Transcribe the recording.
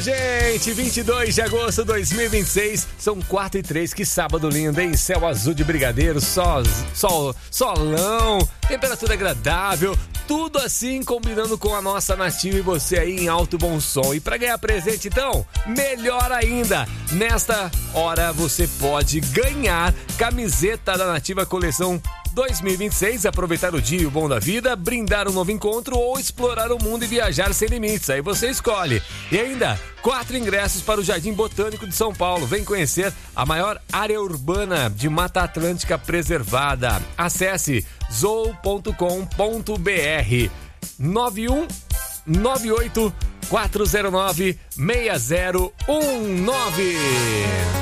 gente! 22 de agosto de 2026, são 4h03, que sábado lindo, hein? Céu azul de brigadeiro, solão, temperatura agradável, tudo assim combinando com a nossa Nativa e você aí em alto bom som. E para ganhar presente, então, melhor ainda, nesta hora você pode ganhar camiseta da Nativa coleção 2026, aproveitar o dia e o bom da vida, brindar um novo encontro ou explorar o mundo e viajar sem limites. Aí você escolhe. E ainda, 4 ingressos para o Jardim Botânico de São Paulo. Vem conhecer a maior área urbana de Mata Atlântica preservada. Acesse zoo.com.br 9198 409 6019.